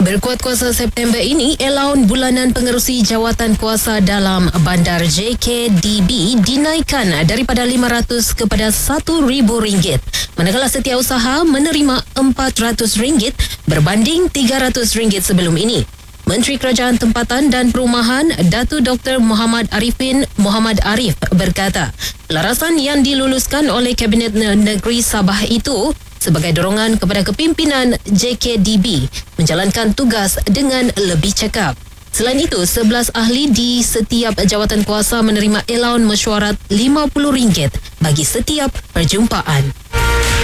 Berkuat kuasa September ini, elaun bulanan pengerusi jawatan kuasa dalam bandar JKDB dinaikkan daripada RM500 kepada RM1,000. Manakala setiausaha menerima RM400 berbanding RM300 sebelum ini. Menteri Kerajaan Tempatan dan Perumahan Datuk Dr. Muhammad Arifin Muhammad Arif berkata, pelarasan yang diluluskan oleh Kabinet Negeri Sabah itu sebagai dorongan kepada kepimpinan JKDB menjalankan tugas dengan lebih cekap. Selain itu, 11 ahli di setiap jawatan kuasa menerima elaun mesyuarat RM50 bagi setiap perjumpaan.